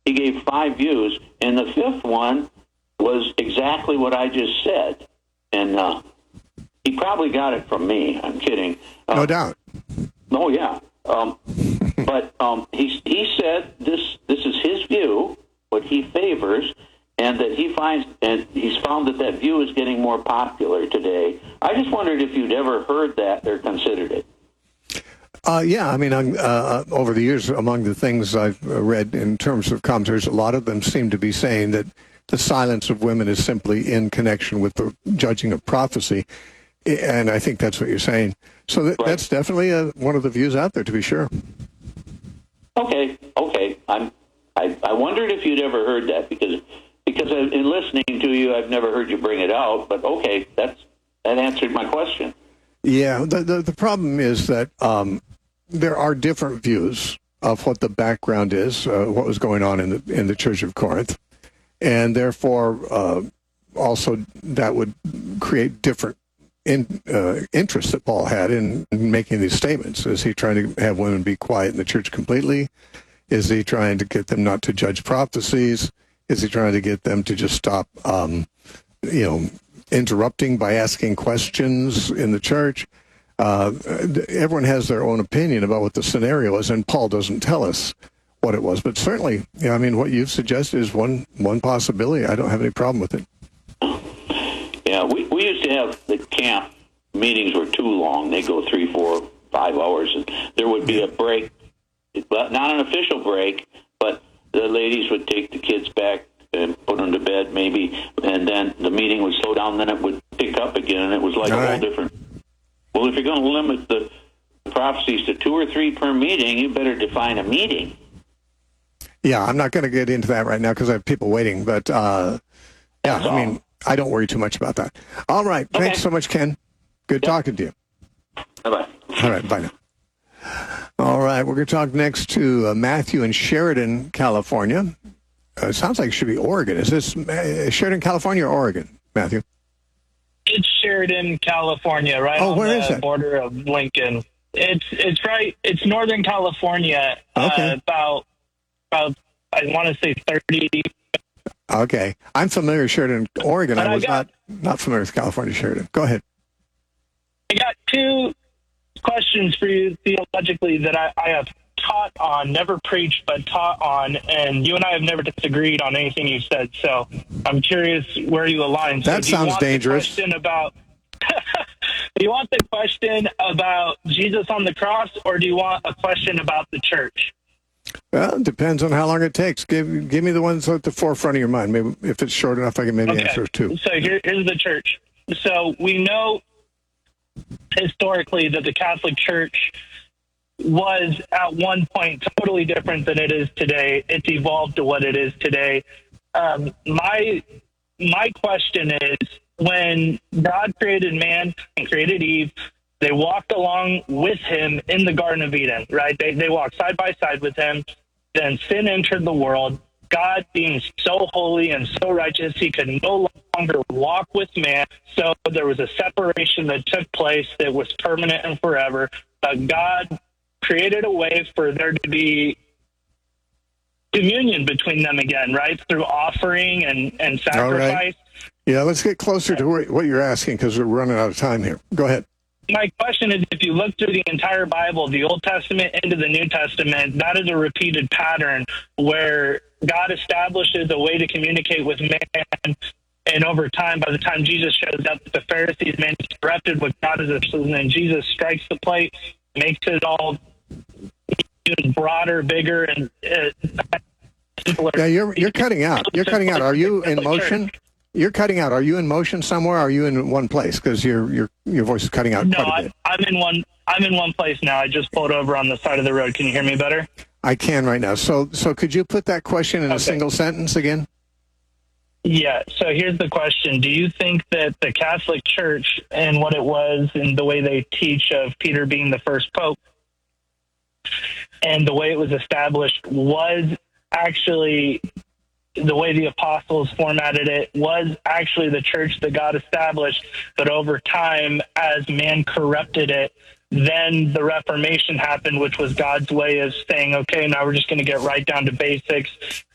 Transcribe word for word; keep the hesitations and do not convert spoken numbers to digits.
he gave five views, and the fifth one was exactly what I just said. And uh, he probably got it from me. I'm kidding. Uh, no doubt. Oh, yeah. Um, but um, he, he said this this is his view, what he favors, and that he finds, and he's found that that view is getting more popular today. I just wondered if you'd ever heard that or considered it. Uh, yeah, I mean, uh, over the years, among the things I've read in terms of commentaries, a lot of them seem to be saying that the silence of women is simply in connection with the judging of prophecy, and I think that's what you're saying. So that, right. that's definitely a, one of the views out there, to be sure. Okay, okay. I'm, I, I wondered if you'd ever heard that, because because I, in listening to you, I've never heard you bring it out, but okay, that's that answered my question. Yeah, the, the, the problem is that um, there are different views of what the background is, uh, what was going on in the in the Church of Corinth, and therefore uh, also that would create different in, uh, interests that Paul had in, in making these statements. Is he trying to have women be quiet in the church completely? Is he trying to get them not to judge prophecies? Is he trying to get them to just stop, um, you know, interrupting by asking questions in the church? Uh, everyone has their own opinion about what the scenario is, and Paul doesn't tell us what it was. But certainly, yeah, I mean, what you've suggested is one one possibility. I don't have any problem with it. Yeah, we, we used to have the camp meetings were too long. They go three, four, five hours, and there would be a break, but not an official break, but the ladies would take the kids back and put them to bed maybe, and then the meeting would slow down, then it would pick up again, and it was like All a right. whole different... Well, if you're going to limit the prophecies to two or three per meeting, you better define a meeting. Yeah, I'm not going to get into that right now because I have people waiting, but uh, yeah, That's I mean, I don't worry too much about that. All right, Okay. thanks so much, Ken. Good Yep. talking to you. Bye-bye. All right, bye now. All right, we're going to talk next to uh, Matthew in Sheridan, California. Uh, it sounds like it should be Oregon. Is this uh, Sheridan, California, or Oregon, Matthew? It's Sheridan, California, right Oh, on where the is it? border of Lincoln. It's it's right. It's Northern California. Okay. Uh, about about I want to say thirty. Okay, I'm familiar with Sheridan, Oregon. But I I was got- not not familiar with California, Sheridan. Go ahead. I got two questions for you theologically that I, I have taught on, never preached, but taught on, and you and I have never disagreed on anything you said. So I'm curious where you align. So That do you sounds want the dangerous. question about do you want the question about Jesus on the cross, or do you want a question about the church? Well, it depends on how long it takes. Give give me the ones at the forefront of your mind. Maybe if it's short enough, I can maybe answer two. So here, here's the church. So we know historically that the Catholic Church was at one point totally different than it is today. It's evolved to what it is today. Um, my my question is, when God created man and created Eve, they walked along with him in the Garden of Eden, right? They they walked side by side with him. Then sin entered the world. God, being so holy and so righteous, he could no longer walk with man. So there was a separation that took place that was permanent and forever. But God created a way for there to be communion between them again, right? Through offering and, and sacrifice. All right. Yeah, let's get closer to what you're asking because we're running out of time here. Go ahead. My question is, if you look through the entire Bible, the Old Testament into the New Testament, that is a repeated pattern where God establishes a way to communicate with man, and over time, by the time Jesus shows up, the Pharisees misinterpreted what God is, and then Jesus strikes the plate, makes it all even broader, bigger, and uh, simpler. Yeah, you're you're cutting out. You're cutting out. Are you in motion? You're cutting out. Are you in motion somewhere? Or are you in one place? Because your your your voice is cutting out No, quite a I, bit. I'm in one. I'm in one place now. I just pulled over on the side of the road. Can you hear me better? I can right now. So so could you put that question in Okay. a single sentence again? Yeah. So here's the question: do you think that the Catholic Church and what it was, and the way they teach of Peter being the first pope, and the way it was established, was actually the way the apostles formatted it, was actually the church that God established, but over time, as man corrupted it, then the Reformation happened, which was God's way of saying, okay, now we're just going to get right down to basics,